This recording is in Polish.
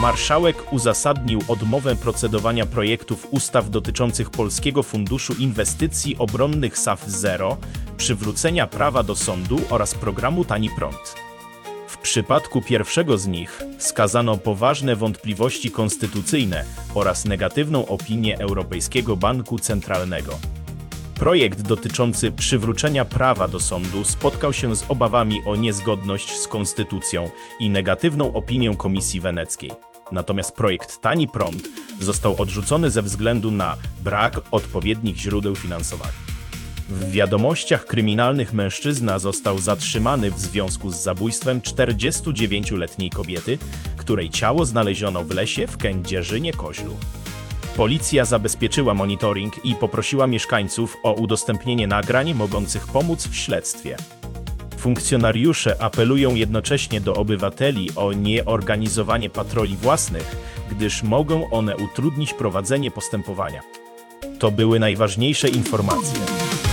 Marszałek uzasadnił odmowę procedowania projektów ustaw dotyczących Polskiego Funduszu Inwestycji Obronnych SAF-0, przywrócenia prawa do sądu oraz programu Tani Prąd. W przypadku pierwszego z nich wskazano poważne wątpliwości konstytucyjne oraz negatywną opinię Europejskiego Banku Centralnego. Projekt dotyczący przywrócenia prawa do sądu spotkał się z obawami o niezgodność z konstytucją i negatywną opinię Komisji Weneckiej. Natomiast projekt Tani Prąd został odrzucony ze względu na brak odpowiednich źródeł finansowania. W wiadomościach kryminalnych mężczyzna został zatrzymany w związku z zabójstwem 49-letniej kobiety, której ciało znaleziono w lesie w Kędzierzynie-Koźlu. Policja zabezpieczyła monitoring i poprosiła mieszkańców o udostępnienie nagrań mogących pomóc w śledztwie. Funkcjonariusze apelują jednocześnie do obywateli o nieorganizowanie patroli własnych, gdyż mogą one utrudnić prowadzenie postępowania. To były najważniejsze informacje.